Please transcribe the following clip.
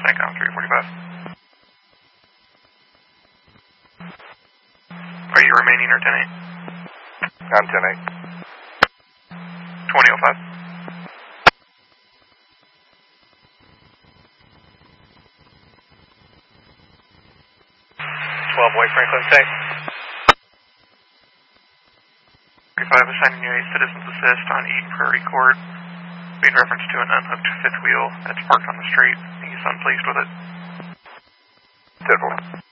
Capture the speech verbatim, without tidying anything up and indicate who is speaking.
Speaker 1: Nikon three forty-five. Are you remaining or ten eight?
Speaker 2: I'm ten eight.
Speaker 1: twenty oh five.
Speaker 2: twelve White Franklin, say.
Speaker 1: forty-five, assigning you a citizen's assist on Eden Prairie Court. Being reference to an unhooked fifth wheel that's parked on the street. He's unpleased with it.
Speaker 2: ten four.